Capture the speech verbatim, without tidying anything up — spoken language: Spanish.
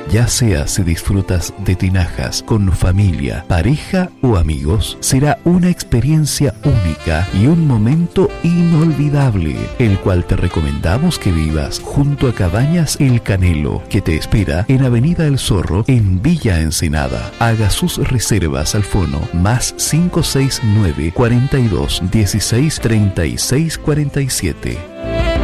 Ya sea si disfrutas de tinajas con familia, pareja o amigos, será una experiencia única y un momento inolvidable, el cual te recomendamos que vivas junto a Cabañas El Canelo, que te espera en Avenida El Zorro, en Villa Ensenada. Haga sus reservas al fono más cinco seis nueve, cuarenta y dos, dieciséis, treinta y seis, cuarenta y siete.